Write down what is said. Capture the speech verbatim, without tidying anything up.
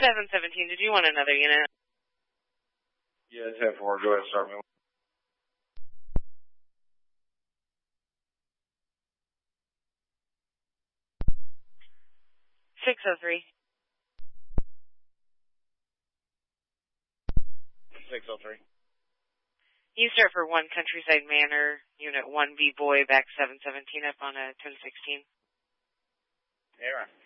seven seventeen, did you want another unit? Yeah, ten four, go ahead and start me. six oh three. six oh three. You start for one Countryside Manor, Unit one B Boy, back seven seventeen up on a ten sixteen. Yeah, right.